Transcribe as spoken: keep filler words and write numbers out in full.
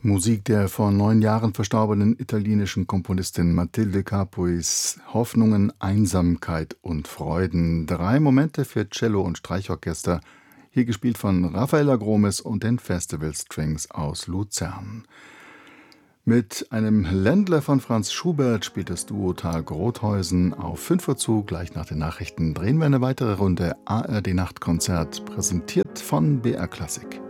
Musik der vor neun Jahren verstorbenen italienischen Komponistin Matilde Capuis. Hoffnungen, Einsamkeit und Freuden. Drei Momente für Cello und Streichorchester. Hier gespielt von Raffaella Gromes und den Festival Strings aus Luzern. Mit einem Ländler von Franz Schubert spielt das Duo Thalg-Rotheusen auf fünf Uhr zu. Gleich nach den Nachrichten drehen wir eine weitere Runde A R D Nachtkonzert, präsentiert von B R Klassik.